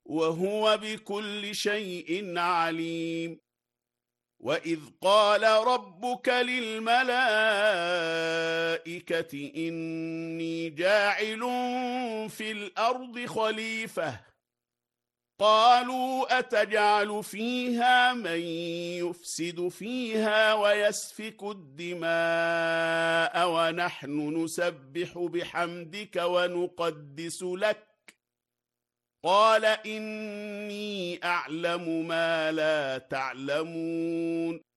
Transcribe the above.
وهو بكل شيء عليم. وإذ قال ربك للملائكة إني جاعل في الأرض خليفة قالوا أتجعل فيها من يفسد فيها ويسفك الدماء ونحن نسبح بحمدك ونقدس لك قال إني أعلم ما لا تعلمون